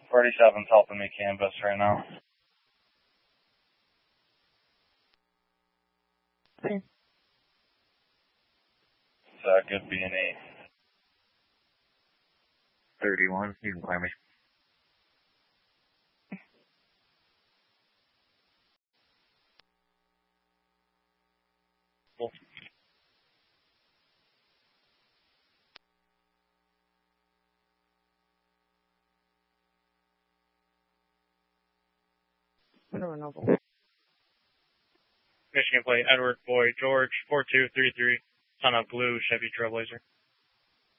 47's helping me canvas right now. Okay. It's a good B&E. 31, you can climb me. Cool. Michigan plate, Edward Boy, George, 4233, son of Blue, Chevy Trailblazer.